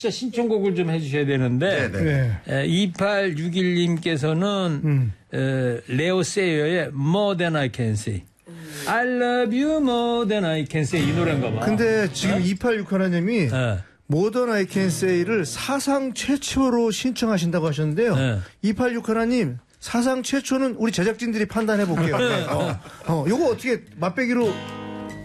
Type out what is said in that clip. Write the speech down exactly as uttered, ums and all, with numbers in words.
신청곡을 좀 해주셔야 되는데 네. 에, 이팔육일 님께서는 음. 에, 레오 세이어의 More Than I Can Say, I Love You More Than I Can Say 이 노래인가 봐. 근데 지금 네? 이팔육 하나님이 네. 모던 아이 캔 세이를 사상 최초로 신청하신다고 하셨는데요. 네. 이팔육 하나님 사상 최초는 우리 제작진들이 판단해 볼게요. 네. 어, 어, 요거 어떻게 맛배기로